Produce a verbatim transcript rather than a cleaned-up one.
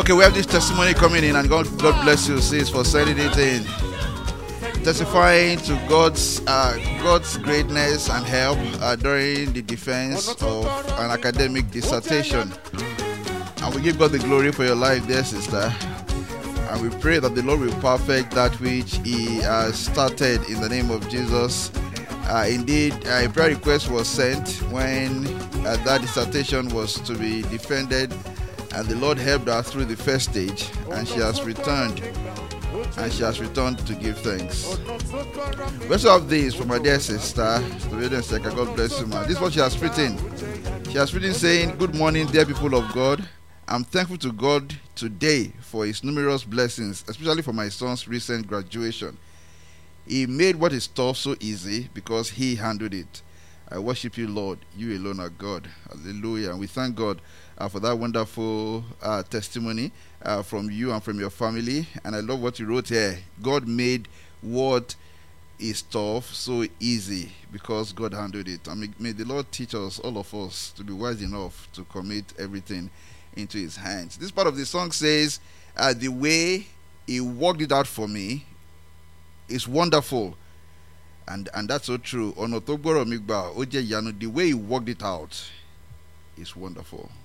Okay, we have this testimony coming in, and God, God bless you, sis, for sending it in. Testifying to God's uh, God's greatness and help uh, during the defense of an academic dissertation. And we give God the glory for your life, dear sister. And we pray that the Lord will perfect that which He has started in the name of Jesus. Uh, indeed, a prayer request was sent when uh, that dissertation was to be defended, and the Lord helped her through the first stage, and she has returned, and she has returned to give thanks. We also have this from my dear sister, God bless you, man. This is what she has written. She has written saying, "Good morning, dear people of God. I'm thankful to God today for His numerous blessings, especially for my son's recent graduation. He made what is tough so easy because He handled it. I worship you, Lord. You alone are God." Hallelujah. And we thank God uh, for that wonderful uh, testimony uh, from you and from your family. And I love what you wrote here. God made what is tough so easy because God handled it. And may, may the Lord teach us, all of us, to be wise enough to commit everything into His hands. This part of the song says, uh, the way He worked it out for me is wonderful. And and that's so true. The way He worked it out is wonderful.